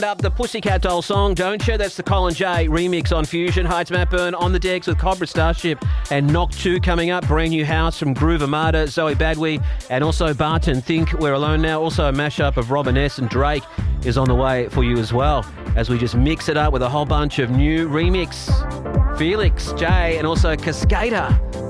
Up the Pussycat Doll song, Don't You? That's the Colin J remix on Fusion. Hi, it's Matt Byrne on the decks with Cobra Starship and Knock 2 coming up. Brand new house from Groove Armada, Zoe Badwi, and also Barton Think We're Alone Now. Also a mashup of Robin S. and Drake is on the way for you as well, as we just mix it up with a whole bunch of new remix. Felix J and also Cascada